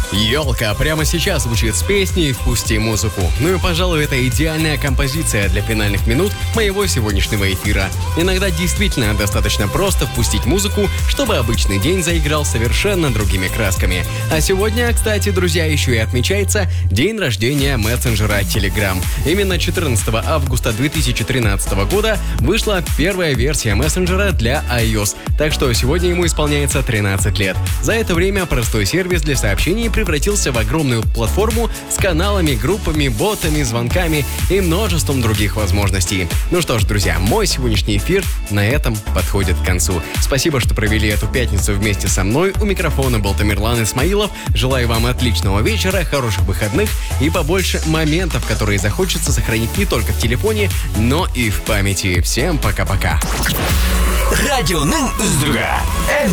Ёлка прямо сейчас звучит с песней «Впусти музыку». Ну и, пожалуй, это идеальная композиция для финальных минут моего сегодняшнего эфира. Иногда действительно достаточно просто впустить музыку, чтобы обычный день заиграл совершенно другими красками. А сегодня, кстати, друзья, еще и отмечается день рождения мессенджера Telegram. Именно 14 августа 2013 года вышла первая версия мессенджера для iOS, так что сегодня ему исполняется 13 лет. За это время простой сервис для сообщений превратился в огромную платформу с каналами, группами, ботами, звонками и множеством других возможностей. Ну что ж, друзья, мой сегодняшний эфир на этом подходит к концу. Спасибо, что провели эту пятницу вместе со мной. У микрофона был Тамерлан Исмаилов. Желаю вам отличного вечера, хороших выходных и побольше моментов, которые захочется сохранить не только в телефоне, но и в памяти. Всем пока-пока. Радионың үздігі